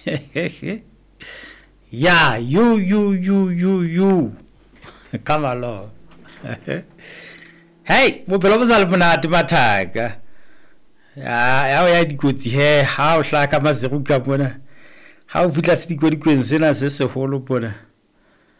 Yeah, you. Come along. Hey, bophelo bo sa le monate mathaka. Ya o ya dikotsi ha o hlaka mazero ka mona. Ha o fitla se dikodikweng sena se seholo bona.